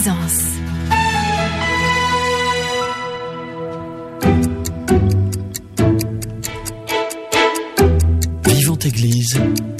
Présence. Vivante Église,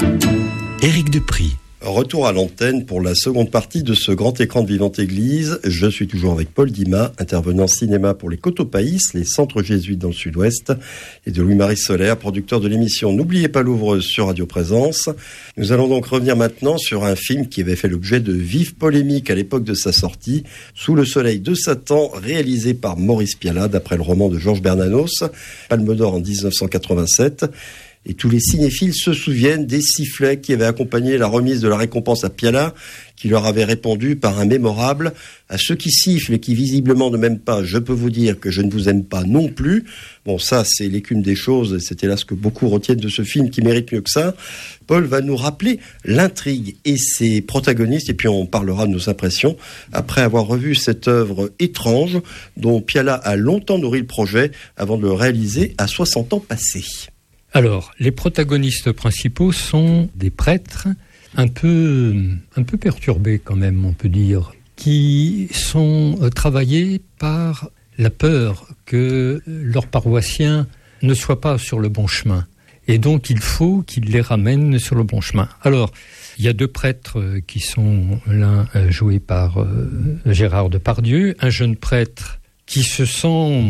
Éric Dupry. Retour à l'antenne pour la seconde partie de ce grand écran de Vivante Église. Je suis toujours avec Paul Dimas, intervenant cinéma pour les Cotopaïs, les centres jésuites dans le sud-ouest, et de Louis-Marie Solaire, producteur de l'émission N'oubliez pas l'ouvreuse sur Radio Présence. Nous allons donc revenir maintenant sur un film qui avait fait l'objet de vives polémiques à l'époque de sa sortie, Sous le soleil de Satan, réalisé par Maurice Pialat, d'après le roman de Georges Bernanos, Palme d'Or en 1987. Et tous les cinéphiles se souviennent des sifflets qui avaient accompagné la remise de la récompense à Pialat, qui leur avait répondu par un mémorable: à ceux qui sifflent et qui visiblement ne m'aiment pas, je peux vous dire que je ne vous aime pas non plus. Bon, ça, c'est l'écume des choses, et c'est hélas ce que beaucoup retiennent de ce film qui mérite mieux que ça. Paul va nous rappeler l'intrigue et ses protagonistes, et puis on parlera de nos impressions après avoir revu cette œuvre étrange dont Pialat a longtemps nourri le projet avant de le réaliser à 60 ans passés. Alors, les protagonistes principaux sont des prêtres un peu perturbés quand même, on peut dire, qui sont travaillés par la peur que leurs paroissiens ne soient pas sur le bon chemin. Et donc, il faut qu'ils les ramènent sur le bon chemin. Alors, il y a deux prêtres qui sont l'un joué par Gérard Depardieu, un jeune prêtre qui se sent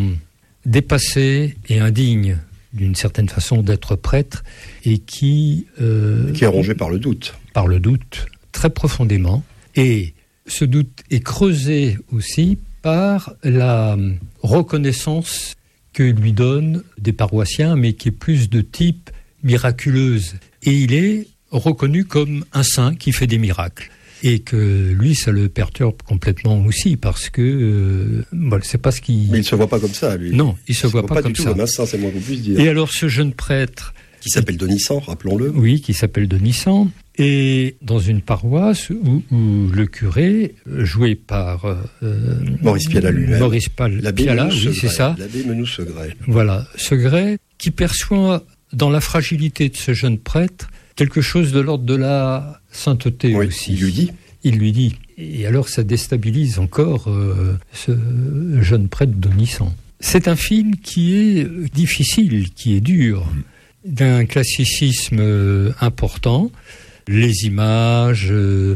dépassé et indigne d'une certaine façon d'être prêtre et qui est rongé par le doute. Par le doute, très profondément. Et ce doute est creusé aussi par la reconnaissance que lui donnent des paroissiens, mais qui est plus de type miraculeuse. Et il est reconnu comme un saint qui fait des miracles. Et que lui, ça le perturbe complètement aussi, parce que c'est pas ce qui... Mais il se voit pas comme ça, lui. Non, il se voit pas comme ça. Comme un saint, c'est moins qu'on puisse dire. Et alors, ce jeune prêtre... Qui s'appelle Donisan, rappelons-le. Oui, qui s'appelle Donisan. Et dans une paroisse où le curé, joué par... Maurice Pialat lui-même. Maurice Pialat, oui, c'est ça. L'abbé Menou-Segret. Voilà, Segret, qui perçoit dans la fragilité de ce jeune prêtre quelque chose de l'ordre de la sainteté aussi. Il lui dit. Et alors ça déstabilise encore ce jeune prêtre Donisan. C'est un film qui est difficile, qui est dur, d'un classicisme important. Les images,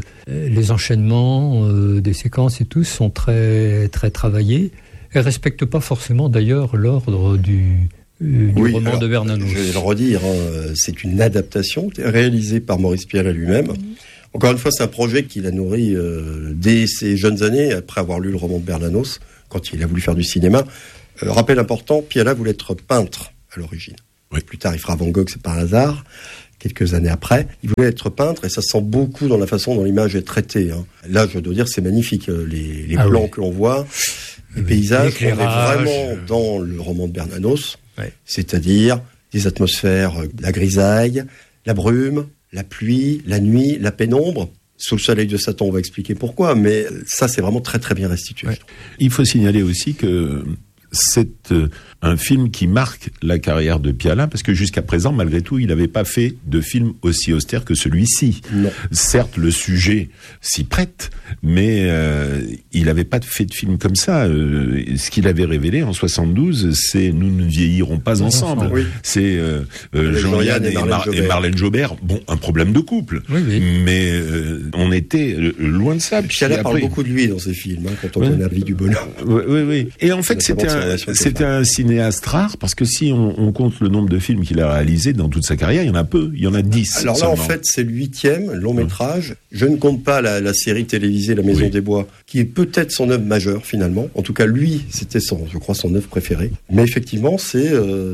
les enchaînements des séquences et tout sont très, très travaillés. Elles ne respectent pas forcément d'ailleurs l'ordre du roman de Bernanos. Je vais le redire, c'est une adaptation réalisée par Maurice Pialat lui-même. Encore une fois, c'est un projet qu'il a nourri dès ses jeunes années, après avoir lu le roman de Bernanos, quand il a voulu faire du cinéma. Rappel important, Pialat voulait être peintre à l'origine. Oui. Plus tard, il fera Van Gogh, c'est par hasard, quelques années après. Il voulait être peintre, et ça se sent beaucoup dans la façon dont l'image est traitée. Là, je dois dire, c'est magnifique, les plans que l'on voit, les paysages. On est vraiment dans le roman de Bernanos. C'est-à-dire des atmosphères, la grisaille, la brume, la pluie, la nuit, la pénombre. Sous le soleil de Satan, on va expliquer pourquoi, mais ça, c'est vraiment très très bien restitué. Il faut signaler aussi que c'est un film qui marque la carrière de Pialat, parce que jusqu'à présent, malgré tout, il n'avait pas fait de film aussi austère que celui-ci. Non. Certes, le sujet s'y prête, mais il n'avait pas fait de film comme ça. Ce qu'il avait révélé en 72, c'est « Nous ne vieillirons pas ensemble ». Oui. C'est Jean-Yann et Marlène Jobert. Bon, un problème de couple, mais on était loin de ça. Pialat parle beaucoup de lui dans ses films, quand on connaît La vie du bonheur. Oui. Et en fait, c'était un cinéaste rare, parce que si on compte le nombre de films qu'il a réalisés dans toute sa carrière, il y en a peu, il y en a 10. Alors là, seulement. En fait, c'est le 8e long métrage. Je ne compte pas la série télévisée La Maison des Bois, qui est peut-être son œuvre majeure, finalement. En tout cas, lui, c'était je crois, son œuvre préférée. Mais effectivement, c'est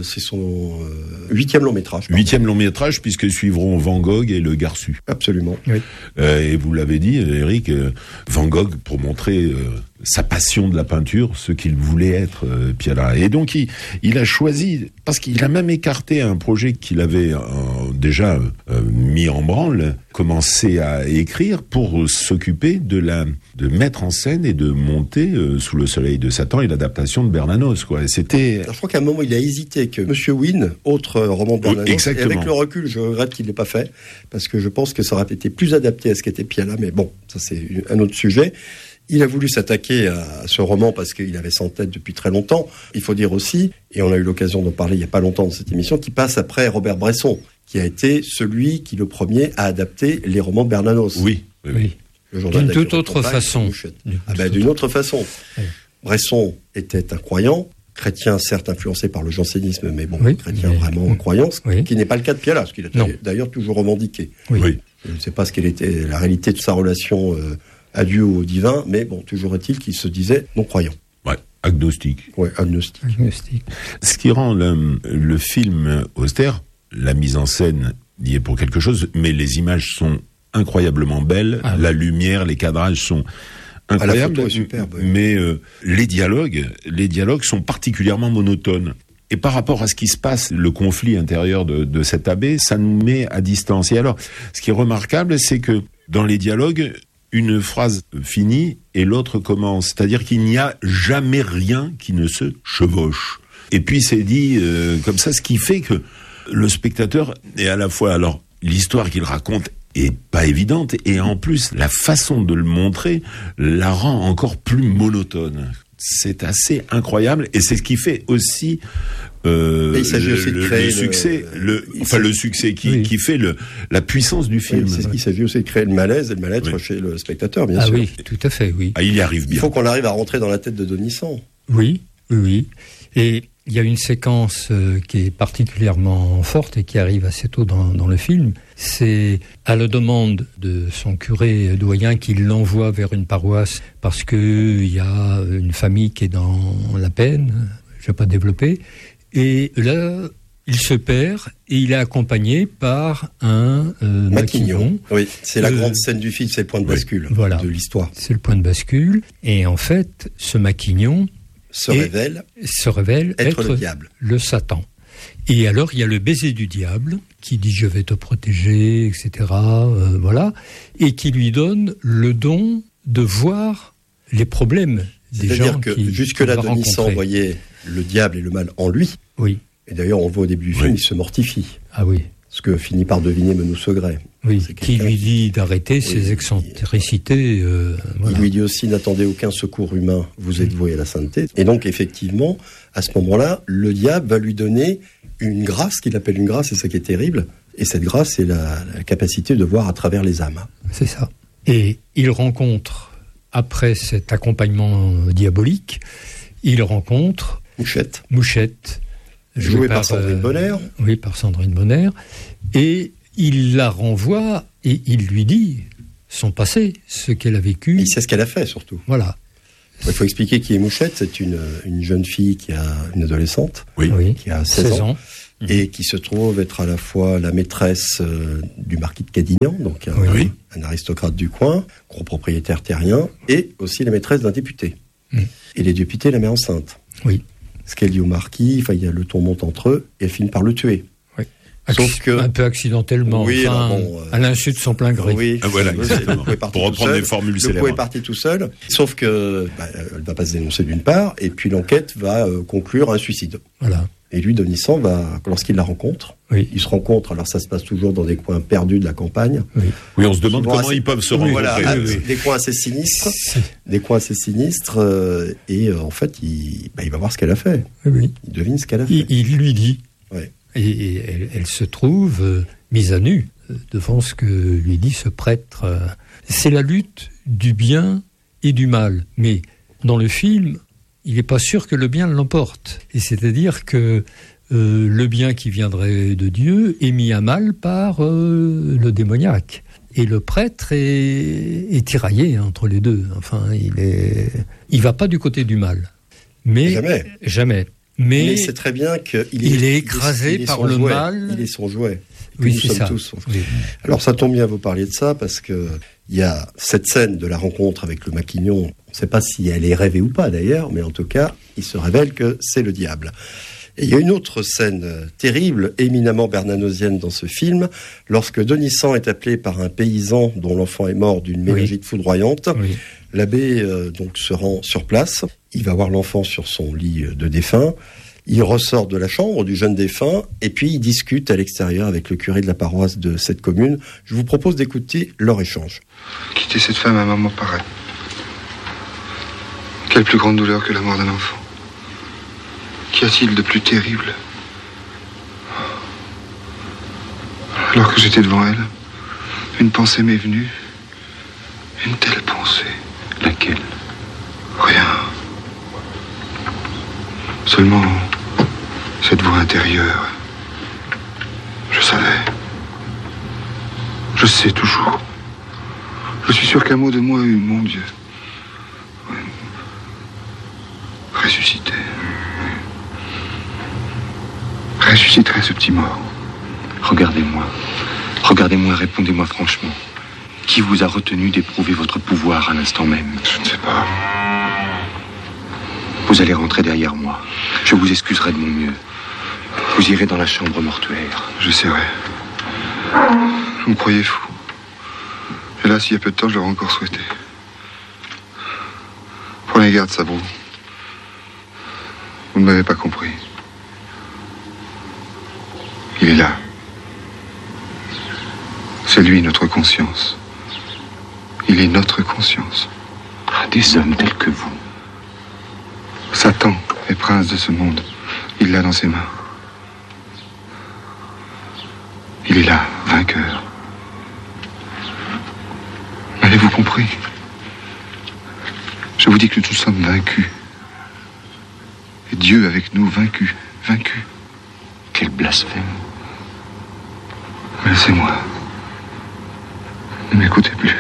son 8e long métrage. 8e long métrage, puisque suivront Van Gogh et Le Garçu. Absolument. Oui. Et vous l'avez dit, Éric, Van Gogh, pour montrer sa passion de la peinture, ce qu'il voulait être, Pialat. Et donc, il a choisi, parce qu'il a même écarté un projet qu'il avait déjà mis en branle, commencé à écrire pour s'occuper de mettre en scène et de monter Sous le soleil de Satan et l'adaptation de Bernanos, quoi. C'était... Alors, je crois qu'à un moment, il a hésité que Monsieur Wynne, autre roman de Bernanos, exactement. Et avec le recul, je regrette qu'il ne l'ait pas fait, parce que je pense que ça aurait été plus adapté à ce qu'était Pialat, mais bon, ça c'est un autre sujet. Il a voulu s'attaquer à ce roman parce qu'il avait ça en tête depuis très longtemps. Il faut dire aussi, et on a eu l'occasion d'en parler il n'y a pas longtemps dans cette émission, qu'il passe après Robert Bresson, qui a été celui qui, le premier, a adapté les romans de Bernanos. Oui. D'une toute autre façon. D'une autre façon. Oui. Bresson était un croyant, chrétien certes influencé par le jansénisme, mais chrétien vraiment en croyance, qui n'est pas le cas de Pialat, ce qu'il a d'ailleurs toujours revendiqué. Oui. Je ne sais pas ce qu'elle était la réalité de sa relation à Dieu ou au divin, mais toujours est-il qu'il se disait non-croyant. Ouais, agnostique. Ouais, agnostique. Ce qui rend le film austère, la mise en scène y est pour quelque chose, mais les images sont incroyablement belles, la lumière, les cadrages sont incroyables, la photo est superbe, mais les dialogues sont particulièrement monotones. Et par rapport à ce qui se passe, le conflit intérieur de cet abbé, ça nous met à distance. Et alors, ce qui est remarquable, c'est que dans les dialogues, une phrase finit et l'autre commence. C'est-à-dire qu'il n'y a jamais rien qui ne se chevauche. Et puis c'est dit comme ça, ce qui fait que le spectateur est à la fois... Alors, l'histoire qu'il raconte est pas évidente, et en plus, la façon de le montrer la rend encore plus monotone. C'est assez incroyable, et c'est ce qui fait aussi le succès qui fait la puissance du film. Il s'agit aussi de créer le malaise et le mal-être chez le spectateur, bien sûr. Ah oui, tout à fait, oui. Ah, il y arrive bien. Il faut qu'on arrive à rentrer dans la tête de Denisant. Oui. Et il y a une séquence qui est particulièrement forte et qui arrive assez tôt dans le film. C'est à la demande de son curé doyen qu'il l'envoie vers une paroisse parce qu'il y a une famille qui est dans la peine, je ne vais pas développer. Et là, il se perd et il est accompagné par un maquignon. Oui, c'est la grande scène du film, c'est le point de bascule de l'histoire. C'est le point de bascule. Et en fait, ce maquignon se révèle être le diable, le Satan. Et alors, il y a le baiser du diable qui dit « je vais te protéger », etc. Et qui lui donne le don de voir les problèmes des gens. C'est-à-dire que jusque-là, Denisant voyait le diable et le mal en lui. Oui. Et d'ailleurs, on le voit au début du film, il se mortifie. Ah oui. Ce que finit par deviner Menou Segret. Oui, qui lui dit d'arrêter ses excentricités. Il lui dit aussi, n'attendez aucun secours humain, vous êtes voué à la sainteté. Et donc, effectivement, à ce moment-là, le diable va lui donner une grâce, qu'il appelle une grâce, c'est ça qui est terrible. Et cette grâce, c'est la capacité de voir à travers les âmes. C'est ça. Et il rencontre, après cet accompagnement diabolique, il rencontre... Mouchette. Jouée par Sandrine Bonner. Oui, par Sandrine Bonner. Et il la renvoie et il lui dit son passé, ce qu'elle a vécu. Il sait ce qu'elle a fait, surtout. Voilà. Il faut expliquer qui est Mouchette. C'est une jeune fille qui a une adolescente, qui a 16 ans. Et qui se trouve être à la fois la maîtresse du marquis de Cadignan, donc un aristocrate du coin, gros propriétaire terrien, et aussi la maîtresse d'un député. Et les députés la met enceinte. Oui. Ce qu'elle dit au marquis, le ton monte entre eux, et elle finit par le tuer. Oui. Sauf que... Un peu accidentellement, à l'insu de son plein gré. Oui, voilà, pour reprendre les formules célèbres. Le coup est parti tout seul, sauf que elle va pas se dénoncer d'une part, et puis l'enquête va conclure un suicide. Voilà. Et lui, Denisant, lorsqu'il la rencontre, ils se rencontrent, alors ça se passe toujours dans des coins perdus de la campagne. Oui, on se demande comment ils peuvent se rencontrer. Des coins assez sinistres, et en fait, il va voir ce qu'elle a fait. Oui. Il devine ce qu'elle a fait. Il lui dit. Ouais. Et elle se trouve mise à nu devant ce que lui dit ce prêtre. C'est la lutte du bien et du mal. Mais dans le film, il n'est pas sûr que le bien l'emporte. Et c'est-à-dire que le bien qui viendrait de Dieu est mis à mal par le démoniaque. Et le prêtre est tiraillé entre les deux. Enfin, il va pas du côté du mal. Mais jamais. Mais c'est très bien qu'il est écrasé par le mal. Il est son jouet. Oui, c'est ça. Oui. Alors ça tombe bien, vous parliez de ça, parce que il y a cette scène de la rencontre avec le maquignon. On ne sait pas si elle est rêvée ou pas d'ailleurs, mais en tout cas, il se révèle que c'est le diable. Et il y a une autre scène terrible, éminemment bernanosienne dans ce film, lorsque Denisant est appelé par un paysan dont l'enfant est mort d'une méningite foudroyante. Oui. L'abbé donc se rend sur place, il va voir l'enfant sur son lit de défunt, il ressort de la chambre du jeune défunt et puis il discute à l'extérieur avec le curé de la paroisse de cette commune. Je vous propose d'écouter leur échange. Quitter cette femme à un moment pareil. Quelle plus grande douleur que la mort d'un enfant? Qu'y a-t-il de plus terrible? Alors que j'étais devant elle, une pensée m'est venue. Une telle pensée. Laquelle? Rien. Seulement cette voix intérieure. Je savais. Je sais toujours. Je suis sûr qu'un mot de moi eut, mon Dieu, ressuscité. Ressusciterait ce petit mort. Regardez-moi. Regardez-moi, répondez-moi franchement. Qui vous a retenu d'éprouver votre pouvoir à l'instant même? Je ne sais pas. Vous allez rentrer derrière moi. Je vous excuserai de mon mieux. Vous irez dans la chambre mortuaire. J'essaierai. Vous me croyez fou. Hélas, il y a peu de temps, je l'aurais encore souhaité. Prenez garde, Sabro. Vous ne m'avez pas compris. Il est là. C'est lui, notre conscience. Il est notre conscience. Des hommes tels que vous. Satan est prince de ce monde. Il l'a dans ses mains. Il est là, vainqueur. Avez-vous compris? Je vous dis que nous sommes vaincus. Et Dieu avec nous, vaincu. Quel blasphème. Laissez-moi. Ne m'écoutez plus.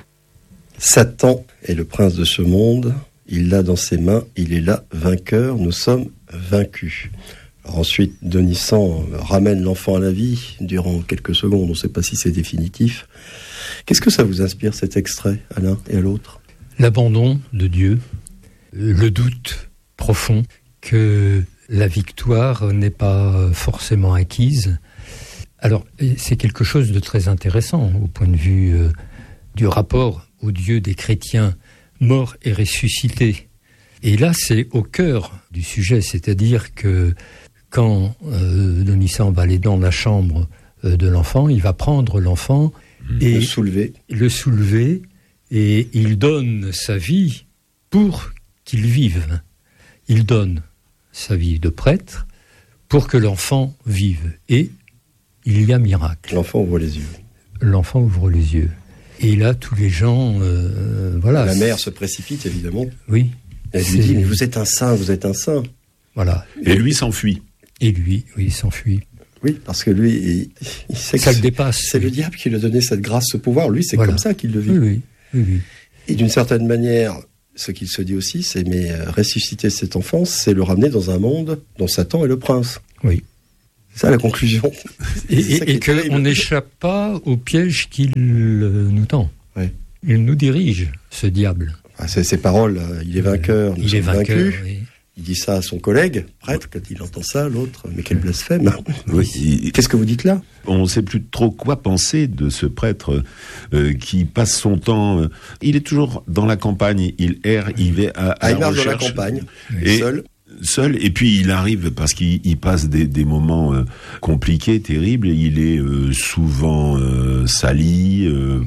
Satan est le prince de ce monde. Il l'a dans ses mains. Il est là, vainqueur. Nous sommes vaincus. Alors ensuite, Denisant ramène l'enfant à la vie durant quelques secondes. On ne sait pas si c'est définitif. Qu'est-ce que ça vous inspire, cet extrait, à l'un et à l'autre? L'abandon de Dieu, le doute profond que la victoire n'est pas forcément acquise. Alors, c'est quelque chose de très intéressant au point de vue du rapport au Dieu des chrétiens morts et ressuscités. Et là, c'est au cœur du sujet, c'est-à-dire que quand Denisant va aller dans la chambre de l'enfant, il va prendre l'enfant et le soulever, et il donne sa vie pour qu'il vive. Il donne sa vie de prêtre pour que l'enfant vive. Et il y a miracle. L'enfant ouvre les yeux. L'enfant ouvre les yeux. Et là, tous les gens... voilà. La mère se précipite, évidemment. Oui. Elle lui dit, mais vous êtes un saint, vous êtes un saint. Voilà. Et lui s'enfuit. Et lui, oui, il s'enfuit. Oui, parce que lui, il sait que ça le dépasse. C'est le diable qui lui a donné cette grâce, ce pouvoir. Lui, c'est comme ça qu'il le vit. Oui. Et d'une certaine manière, ce qu'il se dit aussi, c'est mais ressusciter cet enfant, c'est le ramener dans un monde dont Satan est le prince. Oui. C'est ça la conclusion. Et qu'on n'échappe pas au piège qu'il nous tend. Ouais. Il nous dirige, ce diable. C'est ses paroles, il est vainqueur, nous sommes vaincus. Oui. Il dit ça à son collègue, prêtre, quand il entend ça, l'autre, mais quel blasphème. Oui. Qu'est-ce que vous dites là? On ne sait plus trop quoi penser de ce prêtre qui passe son temps... il est toujours dans la campagne, il erre, il va à il la marche recherche. dans la campagne, et seul, et puis il arrive, parce qu'il passe des moments compliqués, terribles, et il est souvent sali,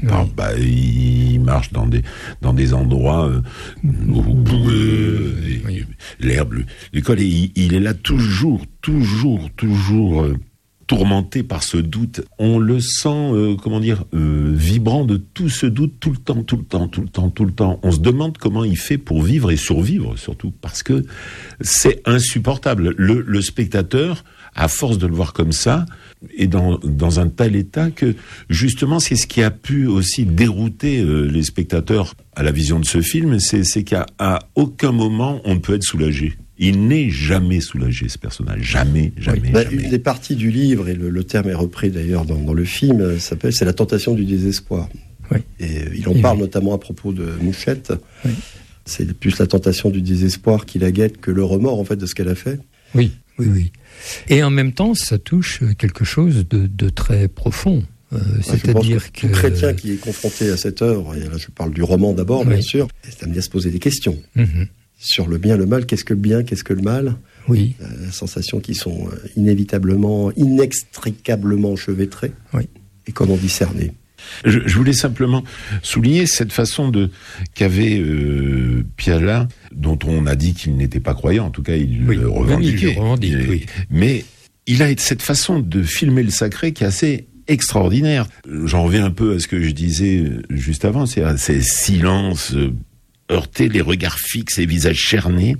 il marche dans des endroits boueux, l'herbe lui colle, et il est là toujours tourmenté par ce doute. On le sent, vibrant de tout ce doute tout le temps. On se demande comment il fait pour vivre et survivre, surtout, parce que c'est insupportable. Le spectateur, à force de le voir comme ça, est dans un tel état que, justement, c'est ce qui a pu aussi dérouter les spectateurs à la vision de ce film, c'est qu'à aucun moment on ne peut être soulagé. Il n'est jamais soulagé, ce personnage. Jamais. Une des parties du livre, et le terme est repris d'ailleurs dans le film, c'est la tentation du désespoir. Oui. Et il en parle notamment à propos de Mouchette. Oui. C'est plus la tentation du désespoir qui la guette que le remords, en fait, de ce qu'elle a fait. Oui. Et en même temps, ça touche quelque chose de très profond. C'est-à-dire que... Tout chrétien qui est confronté à cette œuvre, et là je parle du roman d'abord, bien sûr, est amené à se poser des questions. Mm-hmm. Sur le bien, le mal, qu'est-ce que le bien, qu'est-ce que le mal? Oui. Sensations qui sont inévitablement, inextricablement enchevêtrées. Oui. Et comment discerner? Je voulais simplement souligner cette façon qu'avait Piala, dont on a dit qu'il n'était pas croyant, en tout cas il le revendiquait. Oui. Mais il a cette façon de filmer le sacré qui est assez extraordinaire. J'en reviens un peu à ce que je disais juste avant, c'est à ces silences heurtés, les regards fixes, les visages cernés.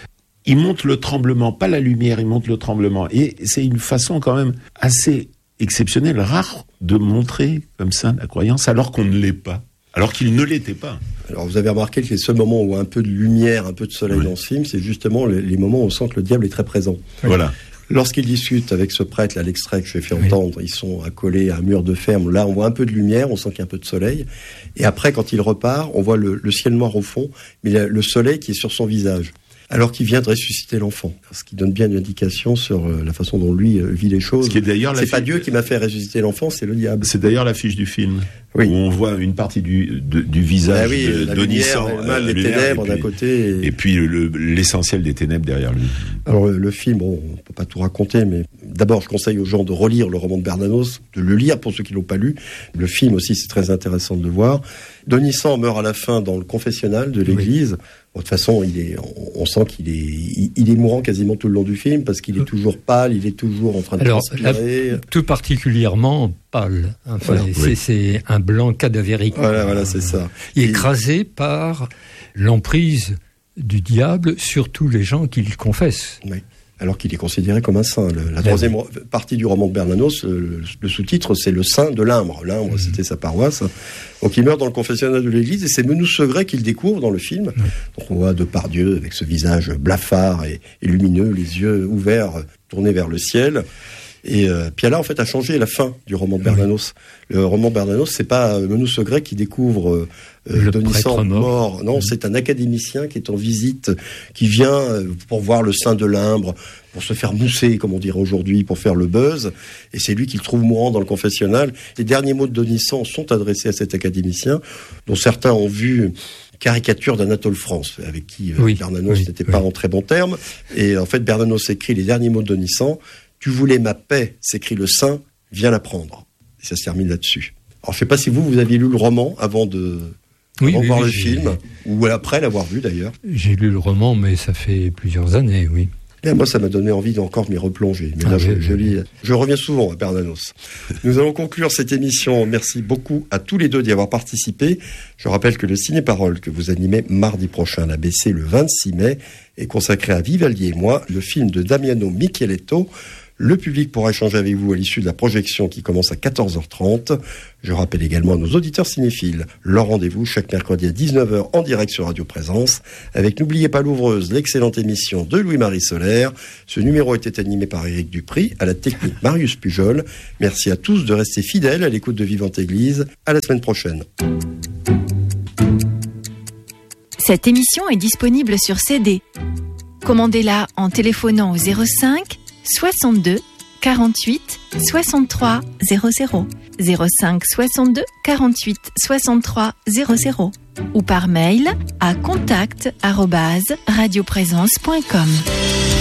Il monte le tremblement, pas la lumière, il monte le tremblement. Et c'est une façon quand même assez exceptionnelle, rare, de montrer comme ça la croyance, alors qu'on ne l'est pas, alors qu'il ne l'était pas. Alors vous avez remarqué que les seuls moments où un peu de lumière, un peu de soleil dans ce film, c'est justement les moments où on sent que le diable est très présent. Voilà. Lorsqu'il discute avec ce prêtre, là, l'extrait que je fais entendre, ils sont accolés à un mur de ferme. Là, on voit un peu de lumière, on sent qu'il y a un peu de soleil. Et après, quand il repart, on voit le ciel noir au fond, mais le soleil qui est sur son visage. Alors qu'il vient de ressusciter l'enfant. Ce qui donne bien une indication sur la façon dont lui vit les choses. Ce qui est d'ailleurs c'est pas Dieu qui m'a fait ressusciter l'enfant, c'est le diable. C'est d'ailleurs l'affiche du film. Oui. Où on voit une partie du visage d'Onissan, le mal, les ténèbres d'un côté. Et puis l'essentiel des ténèbres derrière lui. Alors le film, on peut pas tout raconter, mais d'abord je conseille aux gens de relire le roman de Bernanos, de le lire pour ceux qui l'ont pas lu. Le film aussi, c'est très intéressant de le voir. D'Onissan meurt à la fin dans le confessionnal de l'église. De toute façon, on sent qu'il est mourant quasiment tout le long du film parce qu'il est toujours pâle, il est toujours en train de transpirer. Tout particulièrement pâle. Enfin, c'est un blanc cadavérique. Voilà, c'est ça. Écrasé par l'emprise du diable sur tous les gens qu'il confesse. Oui. Alors qu'il est considéré comme un saint. La troisième partie du roman de Bernanos, le sous-titre, c'est le saint de l'Imbre. L'Imbre, c'était sa paroisse. Donc il meurt dans le confessionnal de l'église et c'est Menou Segret qu'il découvre dans le film. Donc on voit Depardieu avec ce visage blafard et lumineux, les yeux ouverts, tournés vers le ciel. Et Piala, en fait, a changé la fin du roman de Bernanos. Le roman de Bernanos, c'est pas Menou Segret qui découvre D'Onissan mort. Non, c'est un académicien qui est en visite, qui vient pour voir le saint de l'Imbre, pour se faire mousser, comme on dirait aujourd'hui, pour faire le buzz. Et c'est lui qui le trouve mourant dans le confessionnal. Les derniers mots de D'Onissan sont adressés à cet académicien, dont certains ont vu caricature d'Anatole France, avec qui Bernanos n'était pas en très bons termes. Et en fait, Bernanos écrit les derniers mots de D'Onissan. « Tu voulais ma paix, s'écrit le saint, viens la prendre. » Et ça se termine là-dessus. Alors, je ne sais pas si vous aviez lu le roman avant de voir le film, ou après l'avoir vu d'ailleurs. J'ai lu le roman, mais ça fait plusieurs années, oui. Et moi, ça m'a donné envie d'encore m'y replonger. Mais là, je reviens souvent à Bernanos. Nous allons conclure cette émission. Merci beaucoup à tous les deux d'y avoir participé. Je rappelle que le Ciné-Parole que vous animez mardi prochain à l'ABC le 26 mai est consacré à Vivaldi et moi, le film de Damiano Micheletto. Le public pourra échanger avec vous à l'issue de la projection qui commence à 14h30. Je rappelle également à nos auditeurs cinéphiles leur rendez-vous chaque mercredi à 19h en direct sur Radio Présence avec N'oubliez pas l'ouvreuse, l'excellente émission de Louis-Marie Solaire. Ce numéro était animé par Éric Dupry, à la technique Marius Pujol. Merci à tous de rester fidèles à l'écoute de Vivante Église. À la semaine prochaine. Cette émission est disponible sur CD. Commandez-la en téléphonant au 05 62 48 63 00 05 62 48 63 00 ou par mail à contact@radioprésence.com.